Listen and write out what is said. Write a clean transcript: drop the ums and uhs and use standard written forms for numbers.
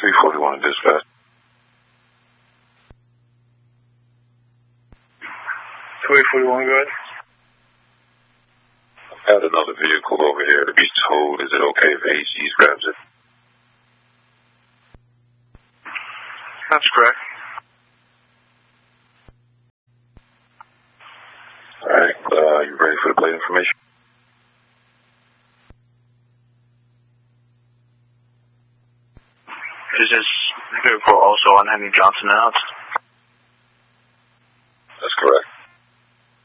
341 dispatch. 2841, go ahead. I had another vehicle over here to be towed. Is it okay if AG's grabs it? That's correct. Alright, you ready for the plate information? Is this vehicle also on Henry Johnson Ave?